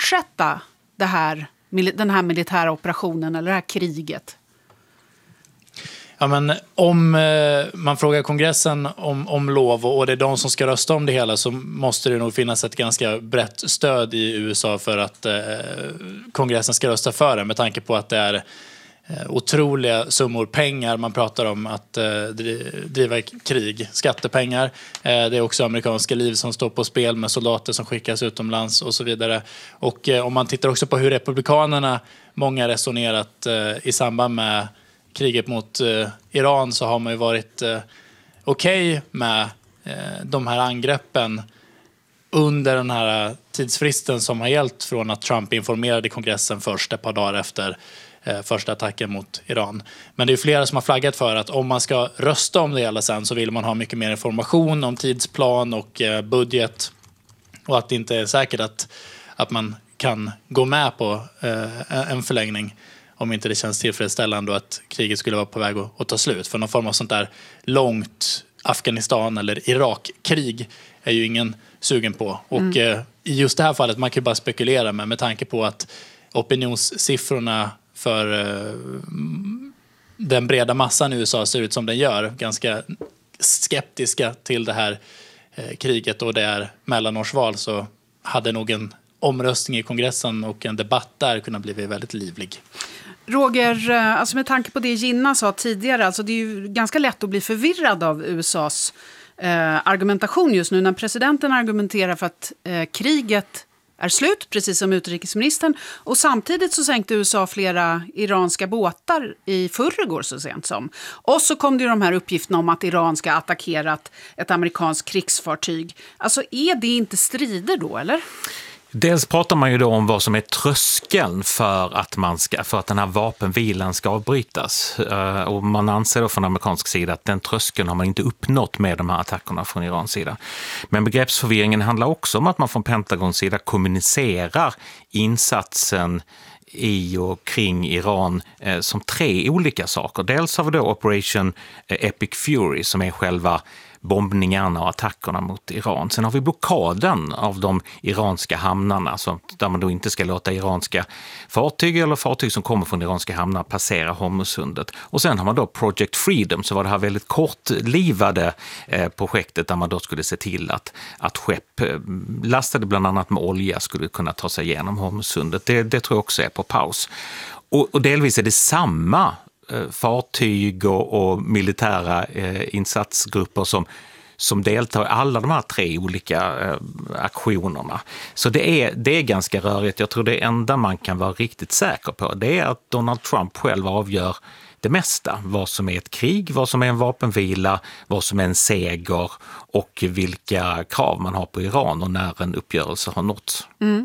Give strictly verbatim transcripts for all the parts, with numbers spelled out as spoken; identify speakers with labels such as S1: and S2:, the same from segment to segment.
S1: fortsätta det här, den här militära operationen eller det här kriget?
S2: Ja, men om eh, man frågar kongressen om, om lov och det är de som ska rösta om det hela, så måste det nog finnas ett ganska brett stöd i U S A för att eh, kongressen ska rösta för det, med tanke på att det är eh, otroliga summor pengar man pratar om att eh, driva krig, skattepengar. Eh, det är också amerikanska liv som står på spel med soldater som skickas utomlands och så vidare. Och eh, om man tittar också på hur republikanerna, många resonerat eh, i samband med kriget mot eh, Iran, så har man ju varit eh, okej okay med eh, de här angreppen under den här tidsfristen som har gällt från att Trump informerade kongressen först ett par dagar efter eh, första attacken mot Iran. Men det är flera som har flaggat för att om man ska rösta om det hela sen, så vill man ha mycket mer information om tidsplan och eh, budget, och att det inte är säkert att, att man kan gå med på eh, en förlängning om inte det känns tillfredsställande att kriget skulle vara på väg att, att ta slut. För någon form av sånt där långt Afghanistan- eller Irak-krig är ju ingen sugen på. Och mm. eh, i just det här fallet, man kan ju bara spekulera med, med tanke på att opinionssiffrorna för eh, den breda massan i U S A ser ut som den gör. Ganska skeptiska till det här eh, kriget, och det är mellanårsval, så hade nog en omröstning i kongressen och en debatt där kunnat bli väldigt livlig.
S1: Roger, alltså med tanke på det Gina sa tidigare, alltså det är ju ganska lätt att bli förvirrad av U S A:s eh, argumentation just nu, när presidenten argumenterar för att eh, kriget är slut, precis som utrikesministern, och samtidigt så sänkte U S A flera iranska båtar i förrgår så sent som. Och så kom det ju de här uppgifterna om att Iran ska ha attackerat ett amerikanskt krigsfartyg. Alltså är det inte strider då, eller?
S3: Dels pratar man ju då om vad som är tröskeln för att, man ska, för att den här vapenvilan ska avbrytas. Uh, och man anser då från amerikansk sida att den tröskeln har man inte uppnått med de här attackerna från Irans sida. Men begreppsförvirringen handlar också om att man från Pentagons sida kommunicerar insatsen i och kring Iran eh, som tre olika saker. Dels har vi då Operation eh, Epic Fury, som är själva bombningarna och attackerna mot Iran. Sen har vi blockaden av de iranska hamnarna, så där man då inte ska låta iranska fartyg eller fartyg som kommer från iranska hamnar passera Hormuzsundet. Och sen har man då Project Freedom, så var det här väldigt kortlivade eh, projektet där man då skulle se till att, att skepp eh, lastade bland annat med olja skulle kunna ta sig igenom Hormuzsundet. Det, det tror jag också är på paus. Och, och delvis är det samma fartyg och, och militära eh, insatsgrupper som, som deltar i alla de här tre olika eh, aktionerna. Så det är, det är ganska rörigt. Jag tror det enda man kan vara riktigt säker på, det är att Donald Trump själv avgör det mesta. Vad som är ett krig, vad som är en vapenvila, vad som är en seger och vilka krav man har på Iran och när en uppgörelse har nåtts.
S1: Mm.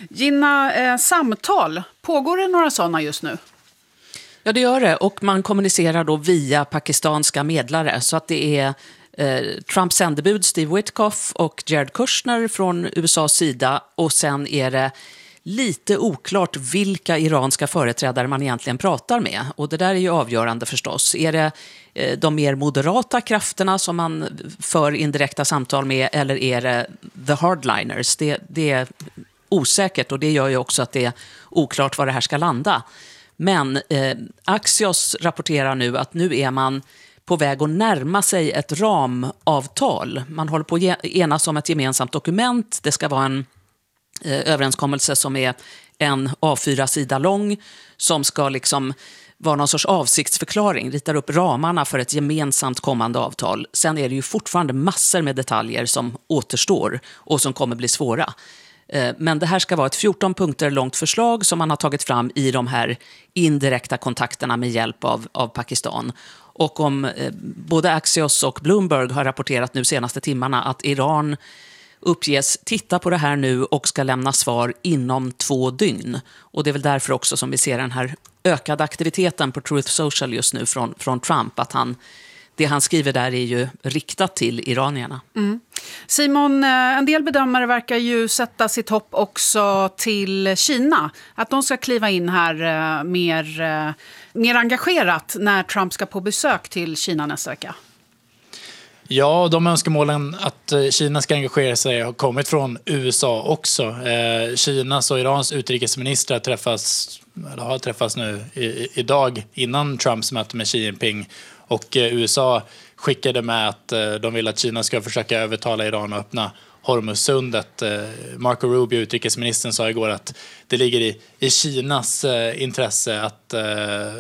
S1: Gina, eh, samtal, pågår det några sådana just nu?
S4: Ja, det gör det, och man kommunicerar då via pakistanska medlare, så att det är eh, Trumps sändebud Steve Witkoff och Jared Kushner från U S A:s sida, och sen är det lite oklart vilka iranska företrädare man egentligen pratar med, och det där är ju avgörande förstås. Är det eh, de mer moderata krafterna som man för indirekta samtal med, eller är det the hardliners? Det, det är osäkert, och det gör ju också att det är oklart var det här ska landa. Men eh, Axios rapporterar nu att nu är man på väg att närma sig ett ramavtal. Man håller på att enas om ett gemensamt dokument. Det ska vara en eh, överenskommelse som är en A fyra-sida lång, som ska liksom vara någon sorts avsiktsförklaring, ritar upp ramarna för ett gemensamt kommande avtal. Sen är det ju fortfarande massor med detaljer som återstår och som kommer bli svåra. Men det här ska vara ett fjorton punkter långt förslag som man har tagit fram i de här indirekta kontakterna med hjälp av, av Pakistan. Och om eh, både Axios och Bloomberg har rapporterat nu senaste timmarna att Iran uppges titta på det här nu och ska lämna svar inom två dygn. Och det är väl därför också som vi ser den här ökade aktiviteten på Truth Social just nu från, från Trump, att han, det han skriver där är ju riktat till iranierna.
S1: Mm. Simon, en del bedömare verkar ju sätta sitt hopp också till Kina. Att de ska kliva in här mer, mer engagerat när Trump ska på besök till Kina nästa vecka.
S2: Ja, de önskemålen att Kina ska engagera sig har kommit från U S A också. Eh, Kinas och Irans utrikesministrar träffas, eller har träffats nu i, idag innan Trumps möte med Xi Jinping. Och eh, U S A skickade med att eh, de vill att Kina ska försöka övertala Iran att öppna Hormuzsundet. Eh, Marco Rubio, utrikesministern, sa igår att det ligger i, i Kinas eh, intresse att eh,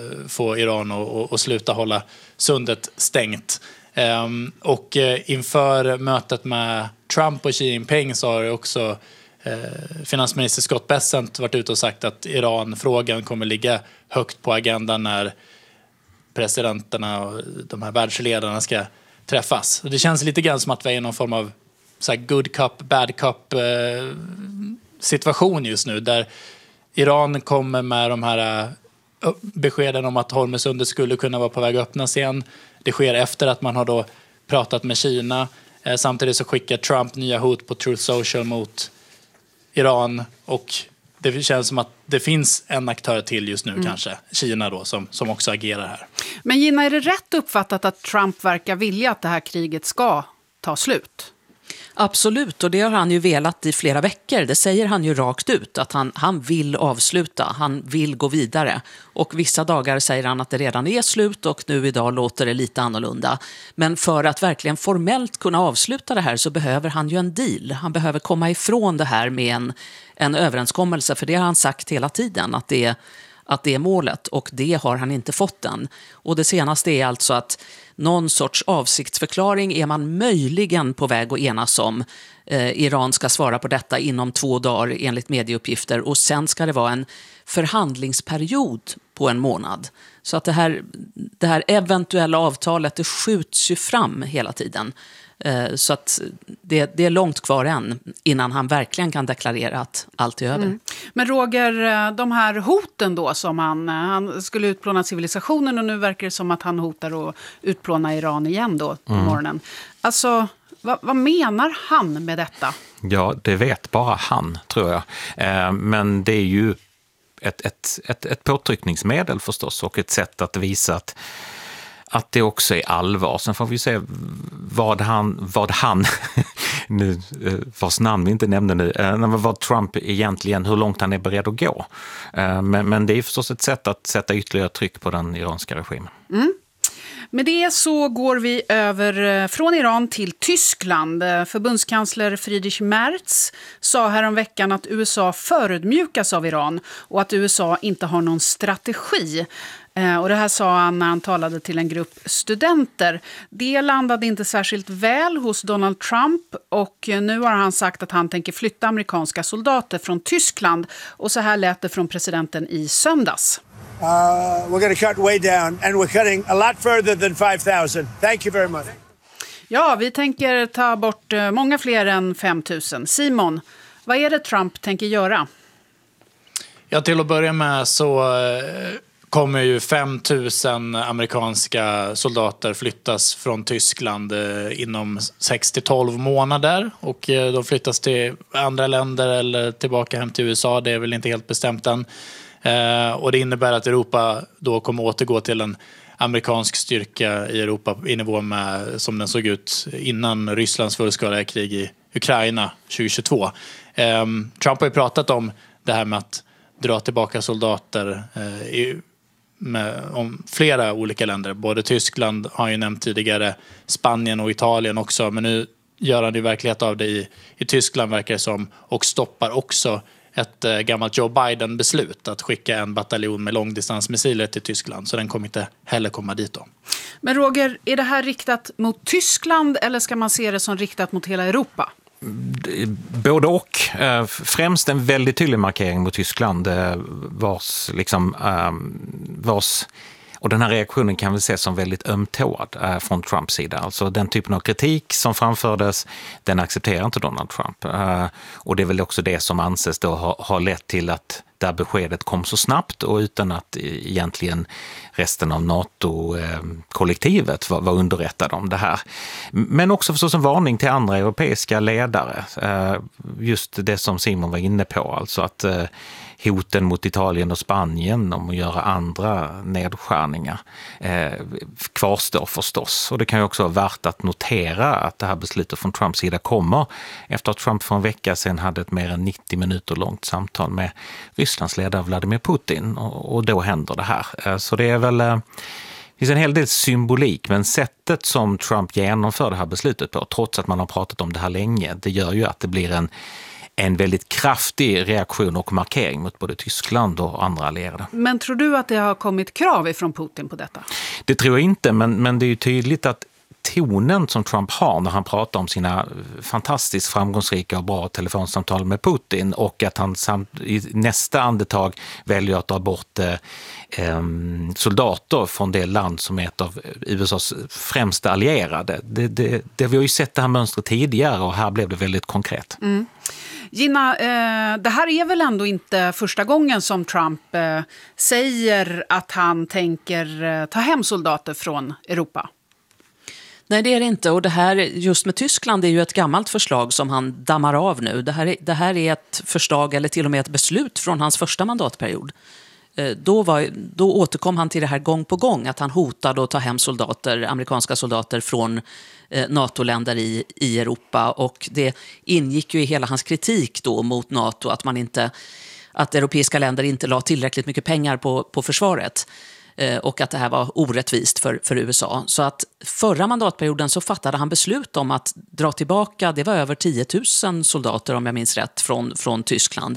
S2: få Iran att, att sluta hålla sundet stängt. Um, och uh, inför mötet med Trump och Xi Jinping så har också uh, finansminister Scott Bessent varit ute och sagt att Iran-frågan kommer ligga högt på agendan när presidenterna och de här världsledarna ska träffas. Och det känns lite grann som att vi är i någon form av så här good cup, bad cup uh, situation just nu, där Iran kommer med de här uh, beskeden om att Hormuzsundet skulle kunna vara på väg att öppnas igen. Det sker efter att man har då pratat med Kina. Eh, samtidigt så skickar Trump nya hot på Truth Social mot Iran. Och det känns som att det finns en aktör till just nu, mm. kanske Kina då, som, som också agerar här.
S1: Men Gina, är det rätt uppfattat att Trump verkar vilja att det här kriget ska ta slut?
S4: Absolut, och det har han ju velat i flera veckor. Det säger han ju rakt ut, att han, han vill avsluta, han vill gå vidare. Och vissa dagar säger han att det redan är slut och nu idag låter det lite annorlunda. Men för att verkligen formellt kunna avsluta det här så behöver han ju en deal. Han behöver komma ifrån det här med en, en överenskommelse, för det har han sagt hela tiden, att det är att det är målet, och det har han inte fått än. Och det senaste är alltså att någon sorts avsiktsförklaring är man möjligen på väg att enas om. Eh, Iran ska svara på detta inom två dagar enligt medieuppgifter, och sen ska det vara en förhandlingsperiod på en månad. Så att det här, det här eventuella avtalet, det skjuts ju fram hela tiden. Så att det, det är långt kvar än innan han verkligen kan deklarera att allt är över. Mm.
S1: Men Roger, de här hoten då som han, han skulle utplåna civilisationen, och nu verkar det som att han hotar att utplåna Iran igen då på mm. morgonen. Alltså, vad, vad menar han med detta?
S3: Ja, det vet bara han, tror jag. Eh, men det är ju ett, ett, ett, ett påtryckningsmedel förstås, och ett sätt att visa att att det också är allvar. Sen får vi se vad han, vad han nu, vars namn vi inte nämnde nu, vad Trump egentligen, hur långt han är beredd att gå. Men, men det är förstås ett sätt att sätta ytterligare tryck på den iranska regimen.
S1: Mm. Med det så går vi över från Iran till Tyskland. Förbundskansler Friedrich Merz sa häromveckan att U S A förödmjukas av Iran och att U S A inte har någon strategi. Och det här sa han när han talade till en grupp studenter. Det landade inte särskilt väl hos Donald Trump, och nu har han sagt att han tänker flytta amerikanska soldater från Tyskland. Och så här lät det från presidenten i söndags.
S5: Uh, we're going to cut way down, and we're cutting a lot further than five thousand. Thank you very much.
S1: Ja, vi tänker ta bort många fler än fem tusen. Simon, vad är det Trump tänker göra?
S2: Ja, till att börja med så kommer ju fem tusen amerikanska soldater flyttas från Tyskland inom sex till tolv månader. Och de flyttas till andra länder eller tillbaka hem till U S A. Det är väl inte helt bestämt än. Eh, och det innebär att Europa då kommer återgå till en amerikansk styrka i Europa i nivå med som den såg ut innan Rysslands fullskaliga krig i Ukraina tjugohundratjugotvå. Eh, Trump har ju pratat om det här med att dra tillbaka soldater eh, i, med, om flera olika länder. Både Tyskland har ju nämnt tidigare, Spanien och Italien också, men nu gör han ju verklighet av det i, i Tyskland, verkar det som, och stoppar också ett eh, gammalt Joe Biden-beslut att skicka en bataljon med långdistansmissiler till Tyskland. Så den kommer inte heller komma dit då.
S1: Men Roger, är det här riktat mot Tyskland eller ska man se det som riktat mot hela Europa?
S3: Både och. Främst en väldigt tydlig markering mot Tyskland vars, liksom, vars och den här reaktionen kan vi se som väldigt ömtåad eh, från Trumps sida. Alltså den typen av kritik som framfördes, den accepterar inte Donald Trump. Eh, och det är väl också det som anses då ha, ha lett till att där beskedet kom så snabbt och utan att egentligen resten av NATO-kollektivet var, var underrättade om det här. Men också förstås en varning till andra europeiska ledare. Eh, just det som Simon var inne på, alltså att eh, hoten mot Italien och Spanien om att göra andra nedskärningar eh, kvarstår förstås. Och det kan ju också vara värt att notera att det här beslutet från Trumps sida kommer efter att Trump för en vecka sedan hade ett mer än nittio minuter långt samtal med Rysslands ledare Vladimir Putin. Och, och då händer det här. Eh, så det är väl... Eh, Det finns en hel del symbolik, men sättet som Trump genomför det här beslutet på, trots att man har pratat om det här länge, det gör ju att det blir en, en väldigt kraftig reaktion och markering mot både Tyskland och andra allierade.
S1: Men tror du att det har kommit krav ifrån Putin på detta?
S3: Det tror jag inte, men, men det är ju tydligt att tonen som Trump har när han pratar om sina fantastiskt framgångsrika och bra telefonsamtal med Putin och att han samt, i nästa andetag väljer att ta bort eh, soldater från det land som är ett av U S A:s främsta allierade. Det, det, det vi har ju sett det här mönstret tidigare och här blev det väldigt konkret.
S1: Mm. Gina, eh, det här är väl ändå inte första gången som Trump eh, säger att han tänker eh, ta hem soldater från Europa?
S4: Nej, det är det inte. Och det här just med Tyskland är ju ett gammalt förslag som han dammar av nu. Det här är, det här är ett förslag eller till och med ett beslut från hans första mandatperiod. Då, var, då återkom han till det här gång på gång att han hotade att ta hem soldater, amerikanska soldater från NATO-länder i, i Europa. Och det ingick ju i hela hans kritik då mot NATO att, man inte, att europeiska länder inte la tillräckligt mycket pengar på, på försvaret. Och att det här var orättvist för, för U S A. Så att förra mandatperioden så fattade han beslut om att dra tillbaka, det var över tio tusen soldater om jag minns rätt, från, från Tyskland.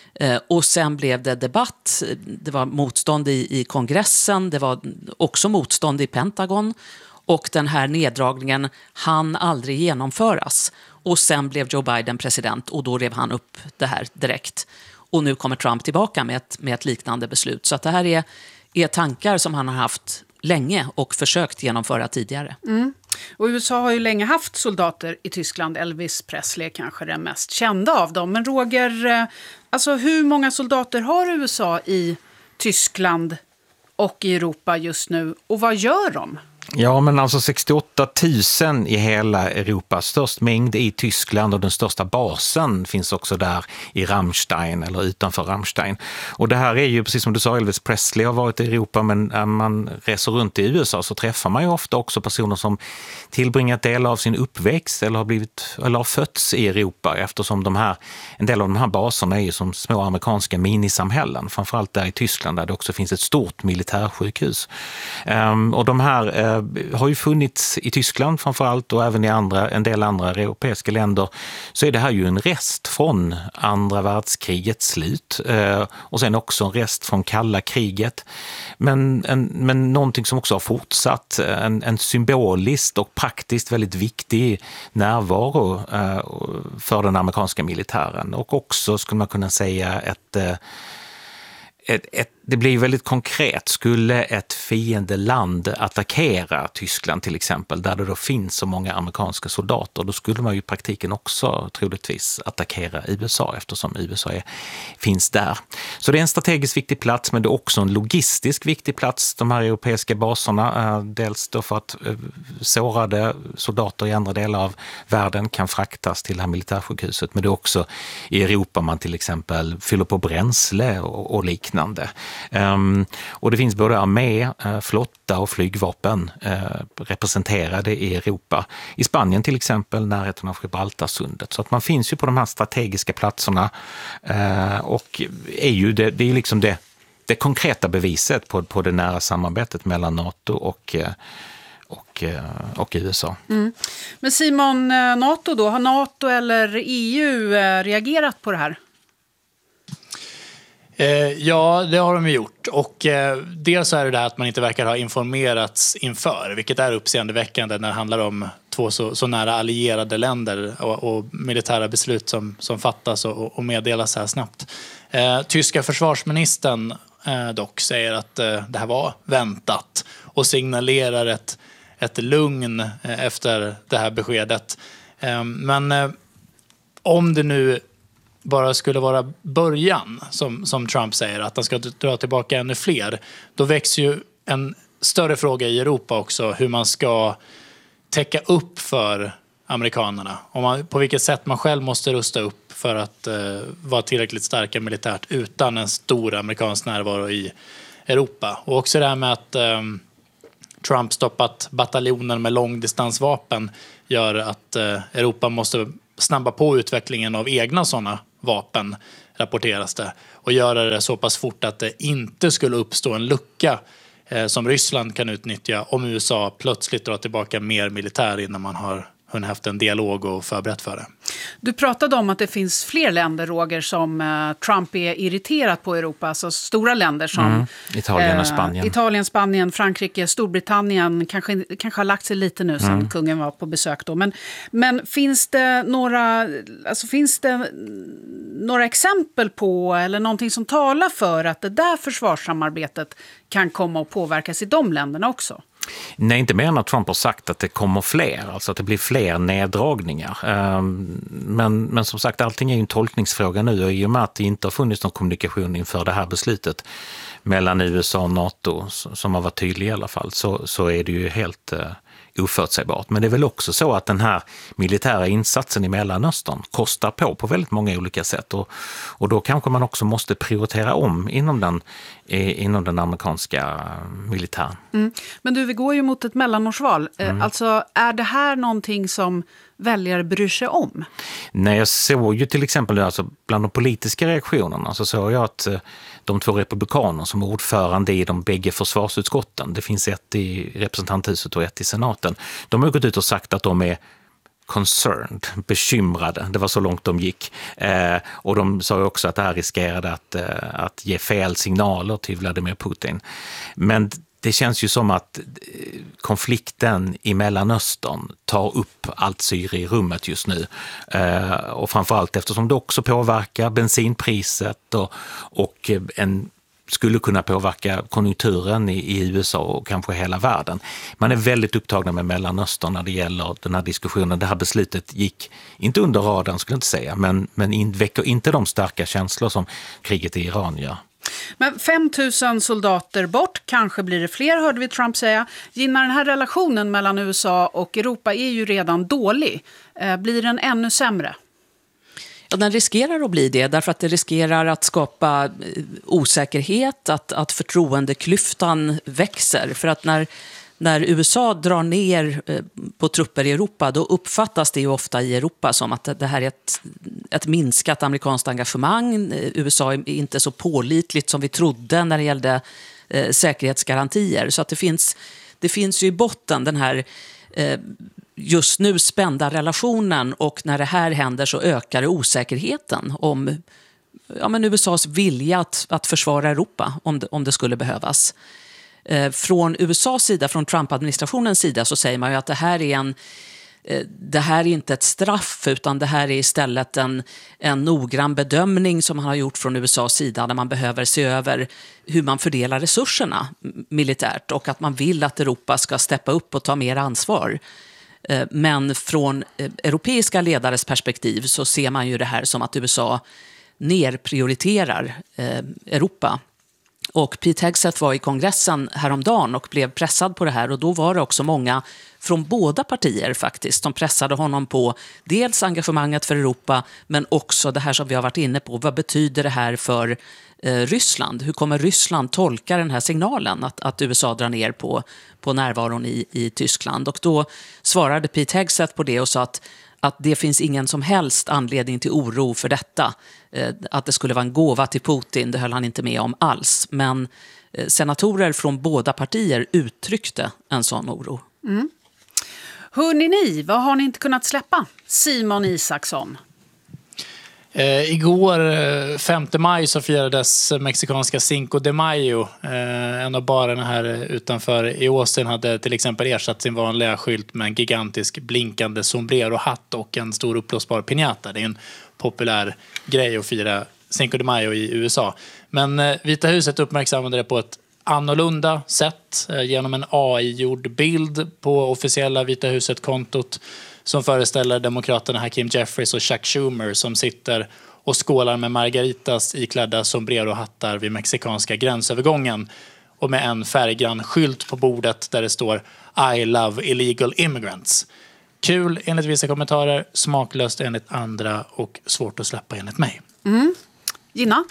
S4: Och sen blev det debatt, det var motstånd i, i kongressen, det var också motstånd i Pentagon. Och den här neddragningen hann aldrig genomföras. Och sen blev Joe Biden president och då rev han upp det här direkt. Och nu kommer Trump tillbaka med ett, med ett liknande beslut. Så att det här är... är tankar som han har haft länge och försökt genomföra tidigare.
S1: Mm. Och U S A har ju länge haft soldater i Tyskland. Elvis Presley är kanske den mest kända av dem. Men Roger, alltså hur många soldater har U S A i Tyskland och i Europa just nu? Och vad gör de?
S3: Ja, men alltså sextioåtta tusen i hela Europa, störst mängd i Tyskland och den största basen finns också där i Ramstein eller utanför Ramstein. Och det här är ju, precis som du sa, Elvis Presley har varit i Europa, men när man reser runt i U S A så träffar man ju ofta också personer som tillbringat del av sin uppväxt eller har blivit eller har fötts i Europa, eftersom de här, en del av de här baserna är ju som små amerikanska minisamhällen, framförallt där i Tyskland där det också finns ett stort militärsjukhus. Um, och de här har ju funnits i Tyskland framförallt och även i andra, en del andra europeiska länder, så är det här ju en rest från andra världskrigets slut eh, och sen också en rest från kalla kriget. Men, en, men någonting som också har fortsatt, en, en symboliskt och praktiskt väldigt viktig närvaro eh, för den amerikanska militären och också skulle man kunna säga ett eh, Ett, ett, det blir väldigt konkret. Skulle ett fiendeland attackera Tyskland till exempel, där det då finns så många amerikanska soldater, då skulle man ju i praktiken också troligtvis attackera U S A eftersom U S A är, finns där. Så det är en strategiskt viktig plats, men det är också en logistisk viktig plats, de här europeiska baserna. Dels då för att sårade soldater i andra delar av världen kan fraktas till det här militärsjukhuset, men det är också i Europa man till exempel fyller på bränsle och, och liknande. Um, och det finns både armé, uh, flotta och flygvapen uh, representerade i Europa. I Spanien till exempel, närheten av Gibraltarsundet. Så att man finns ju på de här strategiska platserna uh, och är ju det, det är liksom det, det konkreta beviset på, på det nära samarbetet mellan NATO och uh, Och, och U S A. Mm.
S1: Men Simon, NATO då, har NATO eller E U reagerat på det här?
S2: Ja, det har de ju gjort. Och eh, dels är det det att man inte verkar ha informerats inför, vilket är uppseendeväckande när det handlar om två så, så nära allierade länder och, och militära beslut som, som fattas och, och meddelas här snabbt. Eh, tyska försvarsministern eh, dock säger att eh, det här var väntat och signalerar ett, ett lugn eh, efter det här beskedet. Eh, men eh, om det nu bara skulle vara början, som, som Trump säger, att han ska dra tillbaka ännu fler, då växer ju en större fråga i Europa också, hur man ska täcka upp för amerikanerna. Om man, på vilket sätt man själv måste rusta upp för att eh, vara tillräckligt starka militärt utan en stor amerikansk närvaro i Europa. Och också det här med att eh, Trump stoppat bataljoner med långdistansvapen gör att eh, Europa måste snabba på utvecklingen av egna sådana vapen, rapporteras det, och göra det så pass fort att det inte skulle uppstå en lucka eh, som Ryssland kan utnyttja om U S A plötsligt drar tillbaka mer militär innan man har hunnit haft en dialog och förberett för det.
S1: Du pratade om att det finns fler länder, Roger, som eh, Trump är irriterat på Europa. Alltså stora länder som
S3: Mm. Italien och
S1: eh,
S3: Spanien.
S1: Italien, Spanien, Frankrike, Storbritannien kanske, kanske har lagt sig lite nu sedan mm. kungen var på besök då. Men, men finns det några, alltså finns det några exempel på eller någonting som talar för att det där försvarssamarbetet kan komma att påverkas i de länderna också?
S3: Nej, inte mer än att Trump har sagt att det kommer fler, alltså att det blir fler neddragningar. Men, men som sagt, allting är ju en tolkningsfråga nu, och i och med att det inte har funnits någon kommunikation inför det här beslutet mellan U S A och NATO, som har varit tydlig i alla fall, så, så är det ju helt uh, oförutsägbart. Men det är väl också så att den här militära insatsen i Mellanöstern kostar på på väldigt många olika sätt, och, och då kanske man också måste prioritera om inom den, inom den amerikanska militären. Mm.
S1: Men du, vi går ju mot ett mellanårsval. Mm. Alltså, är det här någonting som väljare bryr sig om?
S3: Nej, jag såg ju till exempel alltså, bland de politiska reaktionerna så såg jag att de två republikaner som är ordförande i de bägge försvarsutskotten, det finns ett i representanthuset och ett i senaten, de har gått ut och sagt att de är concerned, bekymrade. Det var så långt de gick. Eh, och de sa också att det här riskerade att, eh, att ge fel signaler till Vladimir Putin. Men det känns ju som att konflikten i Mellanöstern tar upp allt syre i rummet just nu. Eh, och framförallt eftersom det också påverkar bensinpriset och, och en skulle kunna påverka konjunkturen i, i U S A och kanske hela världen. Man är väldigt upptagna med Mellanöstern när det gäller den här diskussionen. Det här beslutet gick inte under radarn, skulle jag inte säga, men, men in, väcker inte de starka känslor som kriget i Iran gör.
S1: Men fem tusen soldater bort, kanske blir det fler, hörde vi Trump säga. Gina, den här relationen mellan U S A och Europa är ju redan dålig. Eh, blir den ännu sämre?
S4: Ja, den riskerar att bli det, därför att det riskerar att skapa osäkerhet, att, att förtroendeklyftan växer. För att när, när U S A drar ner på trupper i Europa, då uppfattas det ju ofta i Europa som att det här är ett, ett minskat amerikanskt engagemang. U S A är inte så pålitligt som vi trodde när det gällde eh, säkerhetsgarantier. Så att det finns, det finns ju i botten den här eh, just nu spända relationen, och när det här händer så ökar osäkerheten om ja, men U S As vilja att, att försvara Europa om det, om det skulle behövas. Eh, från U S As sida, från Trump-administrationens sida, så säger man ju att det här är en eh, det här är inte ett straff, utan det här är istället en, en noggrann bedömning som man har gjort från U S As sida, där man behöver se över hur man fördelar resurserna militärt, och att man vill att Europa ska steppa upp och ta mer ansvar. Men från europeiska ledares perspektiv så ser man ju det här som att U S A nerprioriterar Europa. Och Pete Hegseth var i kongressen häromdagen och blev pressad på det här, och då var det också många från båda partier faktiskt som pressade honom på dels engagemanget för Europa, men också det här som vi har varit inne på. Vad betyder det här för eh, Ryssland? Hur kommer Ryssland tolka den här signalen att, att U S A drar ner på, på närvaron i, i Tyskland? Och då svarade Pete Hegseth på det och sa att att det finns ingen som helst anledning till oro för detta. Eh, att det skulle vara en gåva till Putin, det höll han inte med om alls. Men eh, senatorer från båda partier uttryckte en sån oro.
S1: Mm. Hörrni ni, vad har ni inte kunnat släppa? Simon Isaksson.
S2: Eh, igår, femte maj, så firades mexikanska Cinco de Mayo. Eh, en av barerna här utanför i Austin hade till exempel ersatt sin vanliga skylt med en gigantisk blinkande sombrero-hatt och en stor uppblåsbar piñata. Det är en populär grej att fira Cinco de Mayo i U S A. Men eh, Vita huset uppmärksammade det på ett annorlunda sätt eh, genom en A I-gjord bild på officiella Vita huset-kontot som föreställer demokraterna Hakeem Jeffries och Chuck Schumer som sitter och skålar med margaritas iklädda sombrero-hattar vid mexikanska gränsövergången, och med en färggrann skylt på bordet där det står I love illegal immigrants. Kul enligt vissa kommentarer, smaklöst enligt andra och svårt att släppa enligt mig.
S1: Mm. Gina?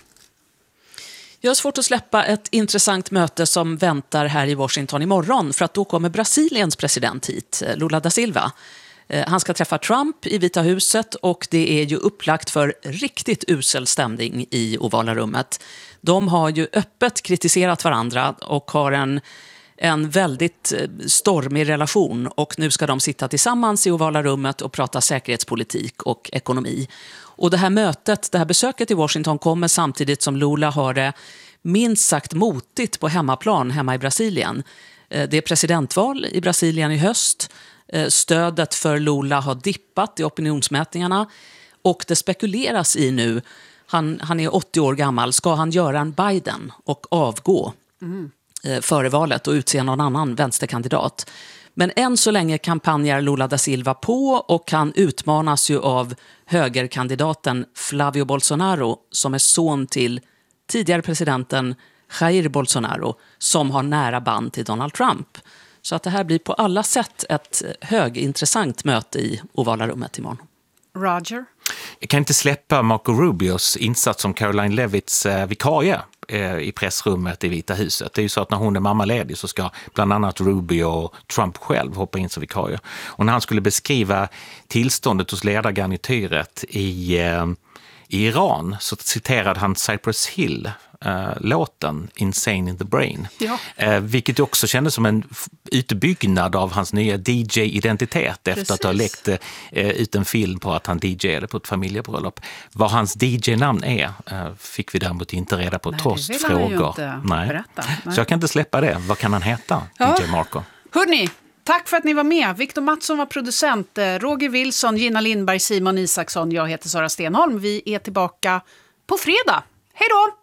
S4: Jag har svårt att släppa ett intressant möte som väntar här i Washington imorgon, för att då kommer Brasiliens president hit, Lula da Silva. Han ska träffa Trump i Vita huset och det är ju upplagt för riktigt usel stämning i ovala rummet. De har ju öppet kritiserat varandra och har en, en väldigt stormig relation, och nu ska de sitta tillsammans i ovala rummet och prata säkerhetspolitik och ekonomi. Och det här mötet, det här besöket i Washington kommer samtidigt som Lula har det minst sagt motigt på hemmaplan hemma i Brasilien. Det är presidentval i Brasilien i höst. Stödet för Lula har dippat i opinionsmätningarna och det spekuleras i nu, han, han är åttio år gammal, ska han göra en Biden och avgå mm. före valet och utse någon annan vänsterkandidat. Men än så länge kampanjar Lula da Silva på och han utmanas ju av högerkandidaten Flavio Bolsonaro som är son till tidigare presidenten Jair Bolsonaro som har nära band till Donald Trump. Så att det här blir på alla sätt ett högintressant möte i ovala rummet imorgon.
S1: Roger?
S3: Jag kan inte släppa Marco Rubios insats som Caroline Levitts eh, vikarie eh, i pressrummet i Vita huset. Det är ju så att när hon är mammaledig så ska bland annat Rubio och Trump själv hoppa in som vikarie. Och när han skulle beskriva tillståndet hos ledargarnityret i, eh, i Iran så citerade han Cypress Hill. Uh, låten Insane in the Brain. Ja. Uh, vilket också kändes som en f- utbyggnad av hans nya D J-identitet efter Precis. Att ha läckt uh, ut en film på att han D Jade på ett familjebröllop. Vad hans D J-namn är uh, fick vi däremot inte reda på. Nej, trots
S1: det vill
S3: frågor.
S1: han ju inte
S3: Nej.
S1: berätta. Nej.
S3: Så jag kan inte släppa det. Vad kan han heta,
S1: ja.
S3: D J Marco?
S1: Hörrni, tack för att ni var med. Victor Mattsson var producent. Roger Wilson, Gina Lindberg, Simon Isaksson. Jag heter Sara Stenholm. Vi är tillbaka på fredag. Hej då!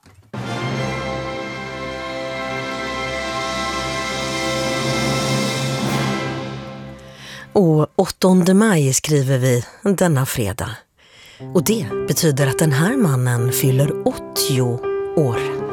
S6: Och åttonde maj skriver vi denna fredag. Och det betyder att den här mannen fyller åttio år.